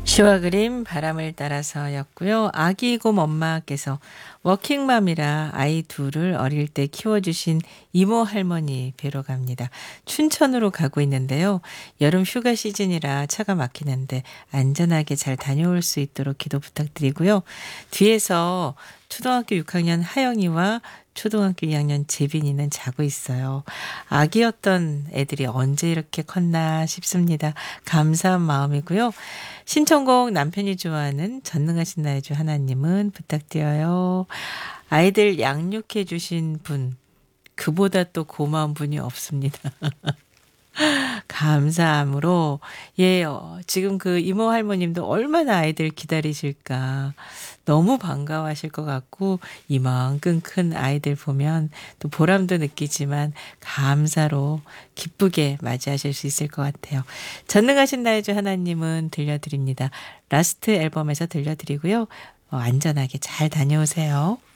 시와 그림 바람을 따라서였고요. 아기곰 엄마께서 워킹맘이라 아이 둘을 어릴 때 키워주신 이모 할머니 뵈러 갑니다. 춘천으로 가고 있는데요. 여름 휴가 시즌이라 차가 막히는데 안전하게 잘 다녀올 수 있도록 기도 부탁드리고요. 뒤에서 초등학교 6학년 하영이와 초등학교 2학년 재빈이는 자고 있어요. 아기였던 애들이 언제 이렇게 컸나 싶습니다. 감사한 마음이고요. 신청곡 남편이 좋아하는 전능하신 나의 주 하나님은 부탁드려요. 아이들 양육해 주신 분, 그보다 또 고마운 분이 없습니다. 감사함으로 지금 그 이모 할머님도 얼마나 아이들 기다리실까. 너무 반가워하실 것 같고 이만큼 큰 아이들 보면 또 보람도 느끼지만 감사로 기쁘게 맞이하실 수 있을 것 같아요. 전능하신 나의 주 하나님은 들려드립니다. 라스트 앨범에서 들려드리고요. 안전하게 잘 다녀오세요.